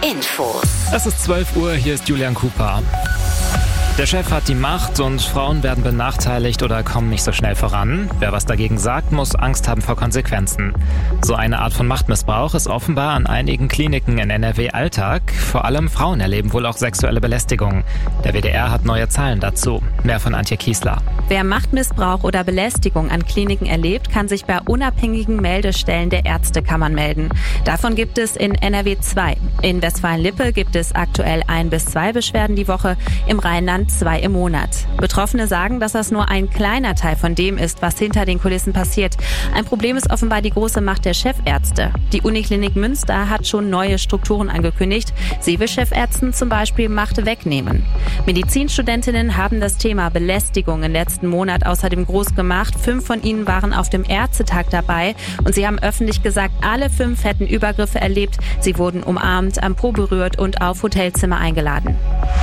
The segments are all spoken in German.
Infos. Es ist 12 Uhr, hier ist Julian Cooper. Der Chef hat die Macht und Frauen werden benachteiligt oder kommen nicht so schnell voran. Wer was dagegen sagt, muss Angst haben vor Konsequenzen. So eine Art von Machtmissbrauch ist offenbar an einigen Kliniken in NRW Alltag. Vor allem Frauen erleben wohl auch sexuelle Belästigung. Der WDR hat neue Zahlen dazu. Mehr von Antje Kiesler. Wer Machtmissbrauch oder Belästigung an Kliniken erlebt, kann sich bei unabhängigen Meldestellen der Ärztekammern melden. Davon gibt es in NRW 2. In Westfalen-Lippe gibt es aktuell 1 bis 2 Beschwerden die Woche, im Rheinland 2 im Monat. Betroffene sagen, dass das nur ein kleiner Teil von dem ist, was hinter den Kulissen passiert. Ein Problem ist offenbar die große Macht der Chefärzte. Die Uniklinik Münster hat schon neue Strukturen angekündigt. Sie will Chefärzten zum Beispiel Macht wegnehmen. Medizinstudentinnen haben das Thema Belästigung im letzten Monat außerdem groß gemacht. 5 von ihnen waren auf dem Ärztetag dabei und sie haben öffentlich gesagt, alle 5 hätten Übergriffe erlebt. Sie wurden umarmt, am Po berührt und auf Hotelzimmer eingeladen.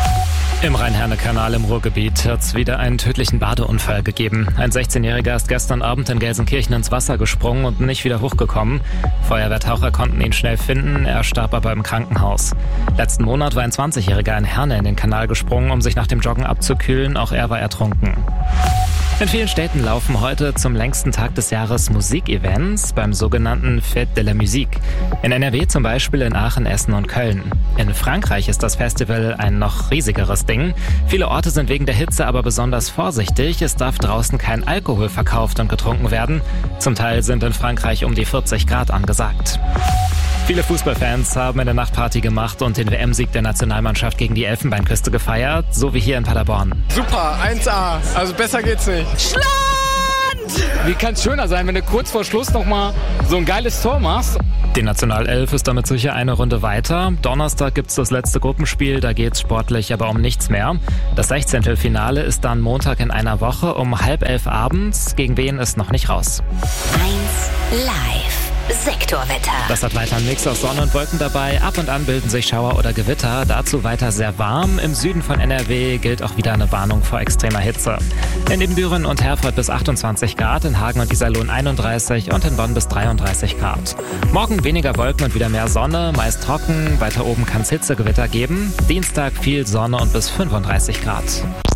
Im Rhein-Herne-Kanal im Ruhrgebiet hat es wieder einen tödlichen Badeunfall gegeben. Ein 16-Jähriger ist gestern Abend in Gelsenkirchen ins Wasser gesprungen und nicht wieder hochgekommen. Feuerwehrtaucher konnten ihn schnell finden, er starb aber im Krankenhaus. Letzten Monat war ein 20-Jähriger in Herne in den Kanal gesprungen, um sich nach dem Joggen abzukühlen. Auch er war ertrunken. In vielen Städten laufen heute zum längsten Tag des Jahres Musikevents beim sogenannten Fête de la Musique. In NRW zum Beispiel in Aachen, Essen und Köln. In Frankreich ist das Festival ein noch riesigeres Ding. Viele Orte sind wegen der Hitze aber besonders vorsichtig. Es darf draußen kein Alkohol verkauft und getrunken werden. Zum Teil sind in Frankreich um die 40 Grad angesagt. Viele Fußballfans haben in der Nacht Party gemacht und den WM-Sieg der Nationalmannschaft gegen die Elfenbeinküste gefeiert, so wie hier in Paderborn. Super, 1A, also besser geht's nicht. Schland! Wie kann es schöner sein, wenn du kurz vor Schluss nochmal so ein geiles Tor machst? Die Nationalelf ist damit sicher eine Runde weiter. Donnerstag gibt's das letzte Gruppenspiel, da geht's sportlich aber um nichts mehr. Das 16. Finale ist dann Montag in einer Woche um 10:30 abends. Gegen wen ist noch nicht raus. 1 Live. Sektorwetter. Das hat weiter ein Mix aus Sonne und Wolken dabei. Ab und an bilden sich Schauer oder Gewitter. Dazu weiter sehr warm. Im Süden von NRW gilt auch wieder eine Warnung vor extremer Hitze. In Ibbenbüren und Herford bis 28 Grad, in Hagen und Iserlohn 31 und in Bonn bis 33 Grad. Morgen weniger Wolken und wieder mehr Sonne, meist trocken. Weiter oben kann es Hitzegewitter geben. Dienstag viel Sonne und bis 35 Grad.